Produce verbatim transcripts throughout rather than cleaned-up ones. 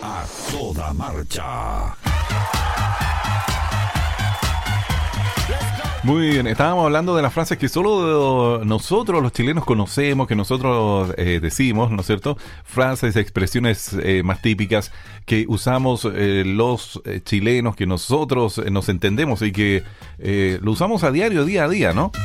A toda marcha. Muy bien, estábamos hablando de las frases que solo nosotros los chilenos conocemos, que nosotros eh, decimos, ¿no es cierto? Frases, expresiones eh, más típicas que usamos eh, los eh, chilenos, que nosotros eh, nos entendemos y que eh, lo usamos a diario, día a día, ¿no?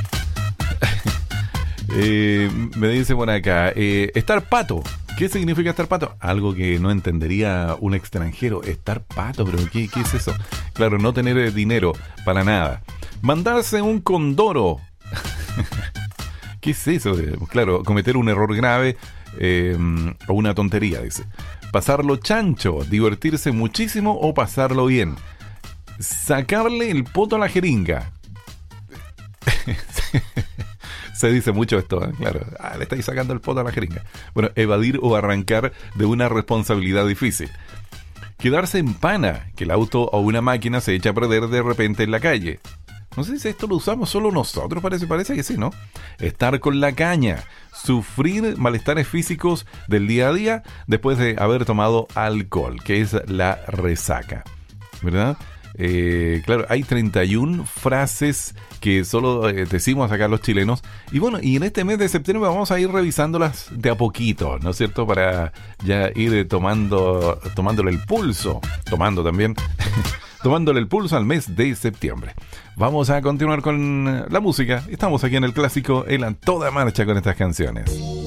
eh, me dice por acá, eh, estar pato. ¿Qué significa estar pato? Algo que no entendería un extranjero. Estar pato, pero ¿qué, qué es eso? Claro, no tener dinero para nada. Mandarse un condoro. ¿Qué es eso? Claro, cometer un error grave eh, o una tontería, dice. Pasarlo chancho, divertirse muchísimo o pasarlo bien. Sacarle el poto a la jeringa. Se dice mucho esto, ¿eh? Claro. Ah, le estáis sacando el poto a la jeringa. Bueno, evadir o arrancar de una responsabilidad difícil. Quedarse en pana, que el auto o una máquina se echa a perder de repente en la calle. No sé si esto lo usamos solo nosotros, parece, parece que sí, ¿no? Estar con la caña, sufrir malestares físicos del día a día después de haber tomado alcohol, que es la resaca, ¿verdad? Eh, claro, hay treinta y una frases que solo eh, decimos acá los chilenos. Y bueno, y en este mes de septiembre vamos a ir revisándolas de a poquito, ¿no es cierto? Para ya ir tomando, tomándole el pulso, tomando también... tomándole el pulso al mes de septiembre. Vamos a continuar con la música. Estamos aquí en el clásico, en la toda marcha con estas canciones.